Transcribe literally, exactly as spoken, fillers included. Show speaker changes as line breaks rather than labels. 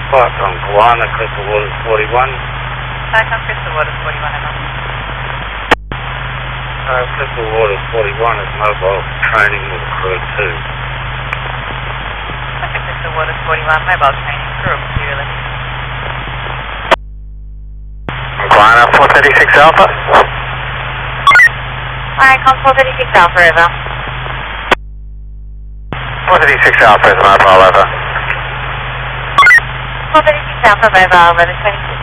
Park on Guana, Crystal Waters forty-one.
Park on Crystal Waters forty-one, over.
Uh, Crystal Waters forty-one is mobile training with a crew two.
Okay, Crystal Waters forty-one, mobile training, crew zero.
Guana four thirty-six Alpha.
Alright, com four thirty-six Alpha, over.
four thirty-six Alpha is mobile, over.
four thirty-six Alpha, mobile, eleven twenty-two.